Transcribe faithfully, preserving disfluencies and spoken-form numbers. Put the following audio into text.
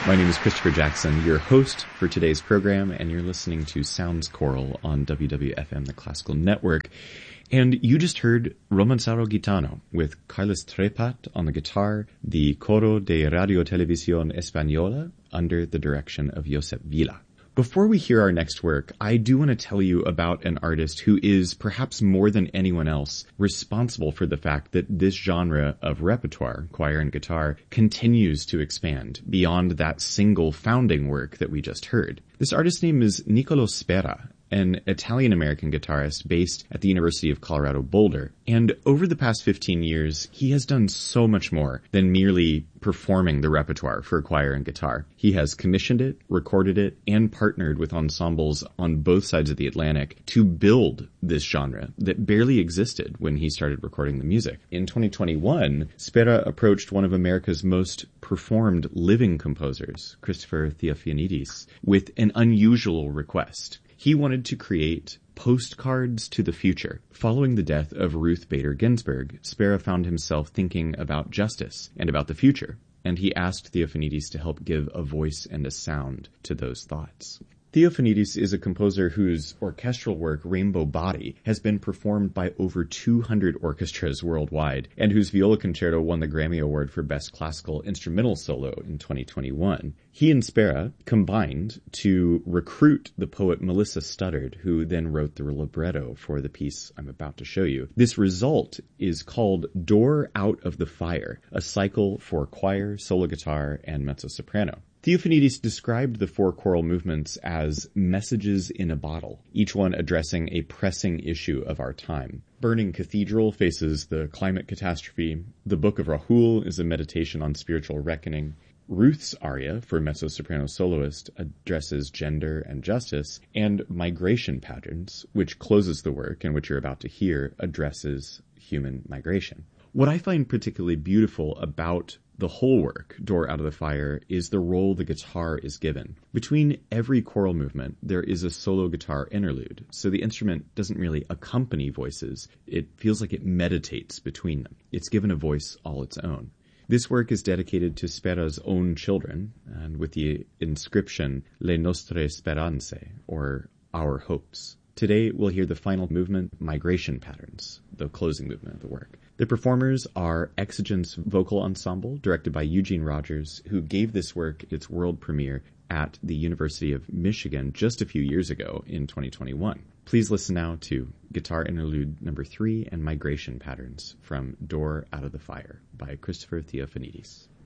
My name is Christopher Jackson, your host for today's program, and you're listening to Sounds Choral on W W F M, the Classical Network. And you just heard Romanzaro Gitano with Carlos Trepat on the guitar, the Coro de Radio Televisión Española under the direction of Josep Vila. Before we hear our next work, I do want to tell you about an artist who is, perhaps more than anyone else, responsible for the fact that this genre of repertoire, choir and guitar, continues to expand beyond that single founding work that we just heard. This artist's name is Niccolò Spera, an Italian-American guitarist based at the University of Colorado Boulder. And over the past fifteen years, he has done so much more than merely performing the repertoire for choir and guitar. He has commissioned it, recorded it, and partnered with ensembles on both sides of the Atlantic to build this genre that barely existed when he started recording the music. In twenty twenty-one, Spera approached one of America's most performed living composers, Christopher Theofanidis, with an unusual request. He wanted to create postcards to the future. Following the death of Ruth Bader Ginsburg, Spera found himself thinking about justice and about the future, and he asked Theofanidis to help give a voice and a sound to those thoughts. Theofanidis is a composer whose orchestral work, Rainbow Body, has been performed by over two hundred orchestras worldwide, and whose viola concerto won the Grammy Award for Best Classical Instrumental Solo in twenty twenty-one. He and Spera combined to recruit the poet Melissa Studdard, who then wrote the libretto for the piece I'm about to show you. This result is called Door Out of the Fire, a cycle for choir, solo guitar, and mezzo-soprano. Theofanidis described the four choral movements as messages in a bottle, each one addressing a pressing issue of our time. Burning Cathedral faces the climate catastrophe. The Book of Rahul is a meditation on spiritual reckoning. Ruth's aria for mezzo-soprano soloist addresses gender and justice, and Migration Patterns, which closes the work and which you're about to hear, addresses human migration. What I find particularly beautiful about the whole work, Door Out of the Fire, is the role the guitar is given. Between every choral movement, there is a solo guitar interlude, so the instrument doesn't really accompany voices. It feels like it meditates between them. It's given a voice all its own. This work is dedicated to Spera's own children, and with the inscription Le Nostre Speranze, or Our Hopes. Today, we'll hear the final movement, Migration Patterns, the closing movement of the work. The performers are Exigence Vocal Ensemble, directed by Eugene Rogers, who gave this work its world premiere at the University of Michigan just a few years ago in twenty twenty-one. Please listen now to Guitar Interlude number three and Migration Patterns from Door Out of the Fire by Christopher Theofanidis.